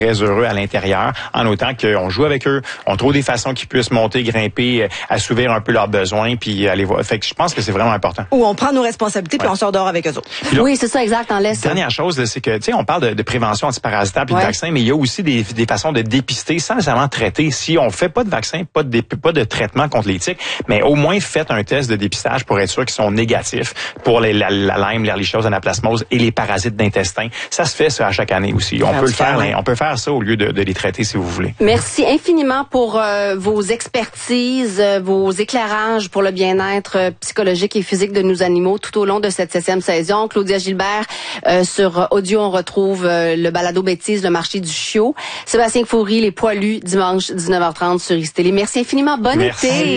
très heureux à l'intérieur, en autant qu'on joue avec eux, on trouve des façons qu'ils puissent monter, grimper, assouvir un peu leurs besoins, puis aller voir. Fait que je pense que c'est vraiment important. Ou on prend nos responsabilités, puis on sort dehors avec eux autres. Là, oui, c'est ça, exact, en laisse. Dernière chose, là, c'est que, tu sais, on parle de prévention antiparasitaire puis de vaccin, mais il y a aussi des façons de dépister sans nécessairement traiter. Si on fait pas de vaccin, pas de traitement contre les tiques, mais au moins faites un test de dépistage pour être sûr qu'ils sont négatifs pour la Lyme, l'Ehrlichiose, l'anaplasmose et les parasites d'intestin. Ça se fait ça à chaque année aussi. On peut faire ça au lieu de les traiter si vous voulez. Merci infiniment pour vos expertises, vos éclairages pour le bien-être psychologique et physique de nos animaux tout au long de cette 7e saison. Claudia Gilbert, sur audio, on retrouve le balado bêtise, le marché du chiot. Sébastien Foury, les poilus, dimanche 19h30 sur ICTélé. Merci infiniment. Bon été.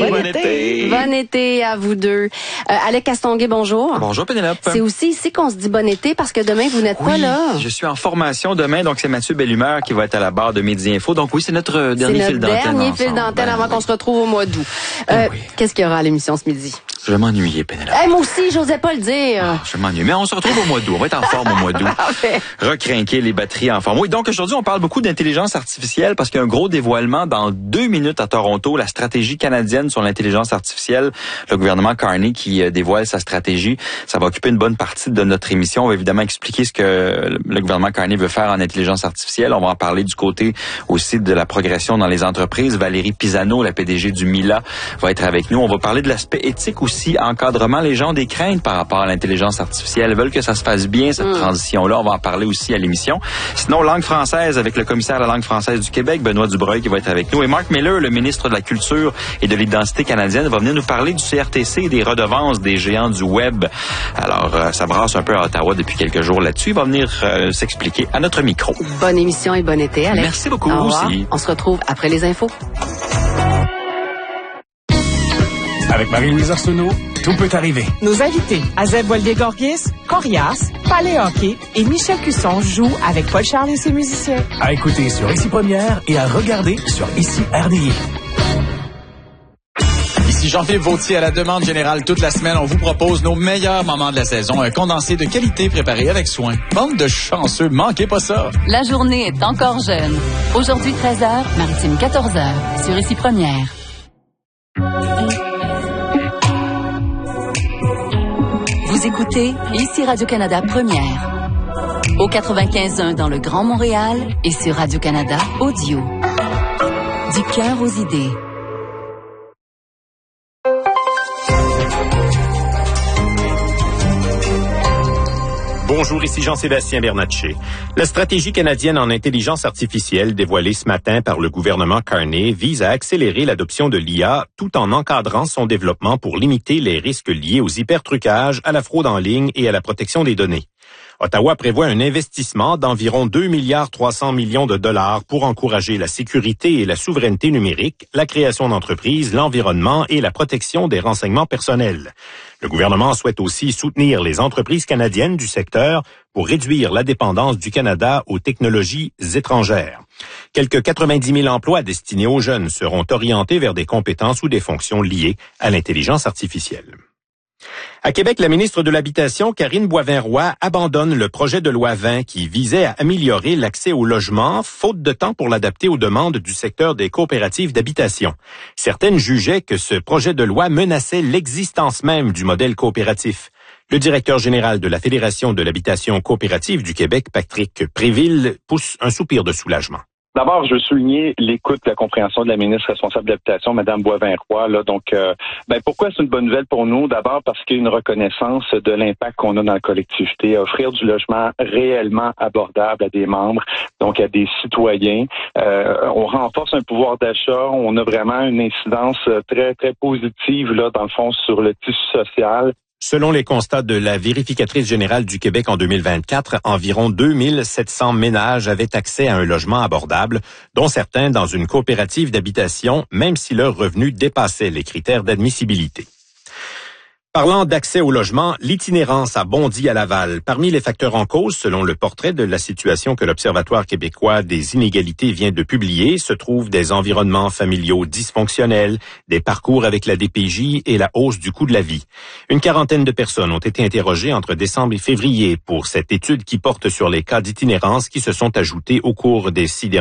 Bon été à vous deux. Alec Castonguay, bonjour. Bonjour Pénélope. C'est aussi ici qu'on se dit bon été parce que demain, vous n'êtes pas là. Je suis en formation demain, donc c'est Mathieu Bellumeur qui va être à la barre de Midi Info. Donc oui, c'est notre dernier fil d'antenne. C'est notre dernier fil d'antenne avant qu'on se retrouve au mois d'août. Qu'est-ce qu'il y aura à l'émission ce midi? Je vais m'ennuyer, Pénélope. Moi aussi, j'osais pas le dire. Je m'ennuie. Mais on se retrouve au mois d'août. On va être en forme au mois d'août. Recrinquer les batteries en forme. Oui, donc aujourd'hui, on parle beaucoup d'intelligence artificielle parce qu'il y a un gros dévoilement dans 2 minutes à Toronto, la stratégie canadienne sur l'intelligence artificielle. Le gouvernement Carney qui dévoile sa stratégie. Ça va occuper une bonne partie de notre émission. On va évidemment expliquer ce que le gouvernement Carney veut faire en intelligence artificielle. On va en parler du côté aussi de la progression dans les entreprises. Valérie Pisano, la PDG du Mila, va être avec nous. On va parler de l'aspect éthique aussi, encadrement. Les gens ont des craintes par rapport à l'intelligence artificielle. Ils veulent que ça se fasse bien, cette transition-là. On va en parler aussi à l'émission. Sinon, langue française avec le commissaire à la langue française du Québec, Benoît Dubreuil, qui va être avec nous. Et Mark Miller, le ministre de la Culture et de l'Identité canadienne, va venir nous parler du CRTC et des redevances des géants du Web. Alors, ça brasse un peu à Ottawa depuis quelques jours là-dessus. Il va venir s'expliquer à notre micro. Bonne émission et bon été, Alex. Merci beaucoup, vous aussi. On se retrouve après les infos. Avec Marie-Louise Arsenault, tout peut arriver. Nos invités, Azeb Walde-Gorgis, Corias, Palais Hockey et Michel Cusson jouent avec Paul Charles et ses musiciens. À écouter sur Ici Première et à regarder sur Ici RDI. Ici Jean-Philippe Vautier à la demande générale toute la semaine. On vous propose nos meilleurs moments de la saison. Un condensé de qualité préparé avec soin. Bande de chanceux, manquez pas ça. La journée est encore jeune. Aujourd'hui 13h, Maritime 14h, sur Ici Première. Vous écoutez Ici Radio-Canada Première. Au 95.1 dans le Grand Montréal et sur Radio-Canada Audio. Du cœur aux idées. Bonjour, ici Jean-Sébastien Bernatchez. La stratégie canadienne en intelligence artificielle dévoilée ce matin par le gouvernement Carney vise à accélérer l'adoption de l'IA tout en encadrant son développement pour limiter les risques liés aux hypertrucages, à la fraude en ligne et à la protection des données. Ottawa prévoit un investissement d'environ 2,3 milliards de dollars pour encourager la sécurité et la souveraineté numérique, la création d'entreprises, l'environnement et la protection des renseignements personnels. Le gouvernement souhaite aussi soutenir les entreprises canadiennes du secteur pour réduire la dépendance du Canada aux technologies étrangères. Quelques 90 000 emplois destinés aux jeunes seront orientés vers des compétences ou des fonctions liées à l'intelligence artificielle. À Québec, la ministre de l'Habitation, Karine Boivin-Roy, abandonne le projet de loi 20 qui visait à améliorer l'accès au logement, faute de temps pour l'adapter aux demandes du secteur des coopératives d'habitation. Certaines jugeaient que ce projet de loi menaçait l'existence même du modèle coopératif. Le directeur général de la Fédération de l'habitation coopérative du Québec, Patrick Préville, pousse un soupir de soulagement. D'abord, je veux souligner l'écoute et la compréhension de la ministre responsable de l'habitation, Mme Boivin-Roy. Pourquoi c'est une bonne nouvelle pour nous? D'abord parce qu'il y a une reconnaissance de l'impact qu'on a dans la collectivité. Offrir du logement réellement abordable à des membres, donc à des citoyens. On renforce un pouvoir d'achat. On a vraiment une incidence très, très positive, là, dans le fond, sur le tissu social. Selon les constats de la vérificatrice générale du Québec en 2024, environ 2700 ménages avaient accès à un logement abordable, dont certains dans une coopérative d'habitation, même si leurs revenus dépassaient les critères d'admissibilité. Parlant d'accès au logement, l'itinérance a bondi à Laval. Parmi les facteurs en cause, selon le portrait de la situation que l'Observatoire québécois des inégalités vient de publier, se trouvent des environnements familiaux dysfonctionnels, des parcours avec la DPJ et la hausse du coût de la vie. Une quarantaine de personnes ont été interrogées entre décembre et février pour cette étude qui porte sur les cas d'itinérance qui se sont ajoutés au cours des 6 derniers